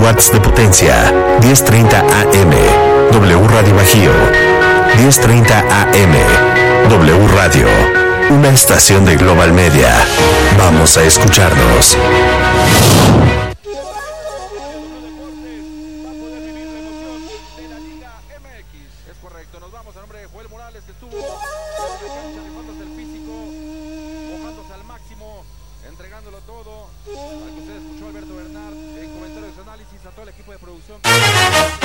watts de potencia. 1030 AM. W Radio Bajío. 1030 AM. W Radio. Una estación de Global Media. Vamos a escucharnos. Es correcto, nos vamos a nombre de Joel Morales, que estuvo en la cancha rifándose el físico, mojándose al máximo, entregándolo todo. Al que usted escuchó, Alberto Bernard, en comentarios de análisis, a todo el equipo de producción.